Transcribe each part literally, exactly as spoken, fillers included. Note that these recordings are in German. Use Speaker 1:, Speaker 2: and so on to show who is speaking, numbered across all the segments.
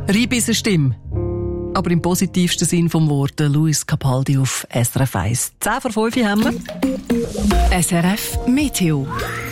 Speaker 1: Reinbissen Stimme. Aber im positivsten Sinn vom Wort, Luis Capaldi auf S R F eins. zehn vor fünf haben wir.
Speaker 2: S R F Meteo.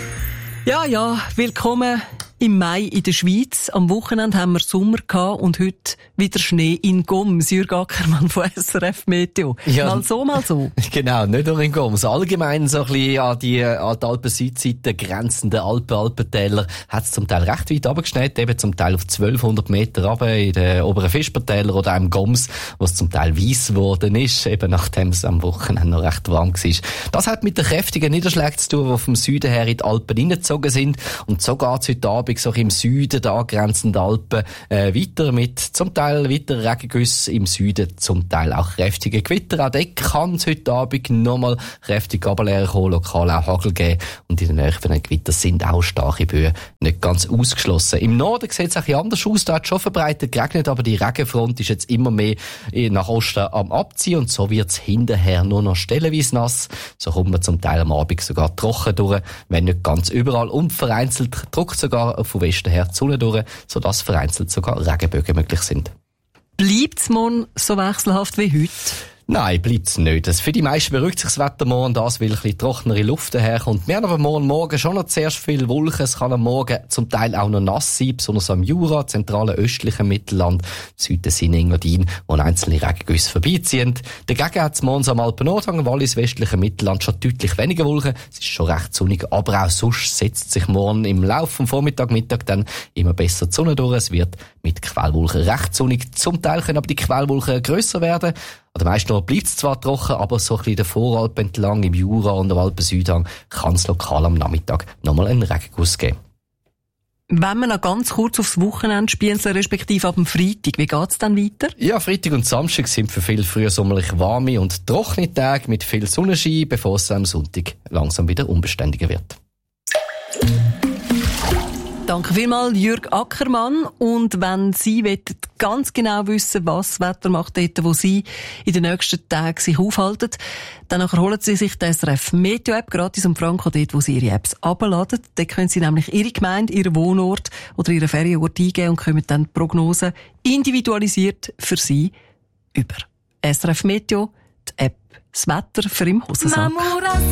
Speaker 1: Ja, ja, willkommen im Mai in der Schweiz. Am Wochenende haben wir Sommer gehabt und heute wieder Schnee in Goms. Jürg Ackermann von S R F Meteo. Ja, mal so, mal so.
Speaker 3: Genau, nicht nur in Goms. Allgemein so ein bisschen an die, an die Alpen-Südseite grenzenden Alpen, Alpentäler hat es zum Teil recht weit runtergeschneit, eben zum Teil auf zwölfhundert Meter runter in den oberen Fispertälern oder auch im Goms, wo es zum Teil weiss geworden ist, eben nachdem es am Wochenende noch recht warm war. Das hat mit den kräftigen Niederschlägen zu tun, die vom Süden her in die Alpen hineingezogen sind. Und so geht es heute Abend so im Süden der angrenzenden Alpen äh, weiter mit zum Teil weiter Regengüsse im Süden, zum Teil auch kräftige Gewitter. Auch dort kann es heute Abend nochmal kräftige Gabelleere kommen, lokal auch Hagel geben. Und in den Nähe von den Gewittern sind auch starke Böen nicht ganz ausgeschlossen. Im Norden sieht es ein bisschen anders aus. Da hat es schon verbreitet geregnet, aber die Regenfront ist jetzt immer mehr nach Osten am Abziehen und so wird es hinterher nur noch stellenweise nass. So kommt man zum Teil am Abend sogar trocken durch, wenn nicht ganz überall. Und vereinzelt drückt sogar von Westen her die Sonne durch, sodass vereinzelt sogar Regenbögen möglich sind.
Speaker 1: Bleibt es morgen so wechselhaft wie heute?
Speaker 3: Nein, bleibt's nicht. Das für die meisten beruhigt sich das Wetter morgen, das, weil ein bisschen trockenere Luft daherkommt. Wir haben aber morgen Morgen schon noch zuerst viel Wolken. Es kann am Morgen zum Teil auch noch nass sein, besonders am Jura, zentralen östlichen Mittelland, Süden sind Engadin, wo einzelne Regengüsse vorbeiziehen. Dagegen hat es morgen am Alpen-Nordhang, Wallis, westlichen Mittelland schon deutlich weniger Wolken. Es ist schon recht sonnig, aber auch sonst setzt sich morgen im Laufe vom Vormittag, Mittag dann immer besser die Sonne durch. Es wird mit Quellwolken recht sonnig. Zum Teil können aber die Quellwolken grösser werden. An den meisten Orten bleibt es zwar trocken, aber so ein bisschen der Voralpen entlang, im Jura und am Alpen-Südhang, kann es lokal am Nachmittag nochmal einen Regenguss geben.
Speaker 1: Wenn wir noch ganz kurz aufs Wochenende spielen, respektive ab dem Freitag, wie geht's dann weiter?
Speaker 3: Ja, Freitag und Samstag sind für viele frühsommerlich warme und trockene Tage mit viel Sonnenschein, bevor es am Sonntag langsam wieder unbeständiger wird.
Speaker 1: Danke vielmals, Jürg Ackermann. Und wenn Sie ganz genau wissen, was das Wetter macht, dort, wo Sie in den nächsten Tagen sich aufhalten, dann holen Sie sich die S R F Meteo App gratis um Franco dort, wo Sie Ihre Apps abladen. Dort können Sie nämlich Ihre Gemeinde, Ihren Wohnort oder Ihren Ferienort eingeben und können dann die Prognosen individualisiert für Sie über. S R F Meteo, die App, das Wetter für im Hosensack.